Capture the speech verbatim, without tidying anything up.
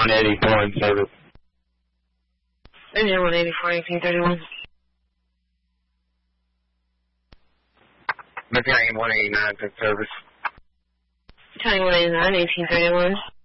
one eighty-four in service. Engine one eighty-four, eighteen thirty-one. Battalion one eighty-nine in service. Battalion one eighty-nine, eighteen thirty-one.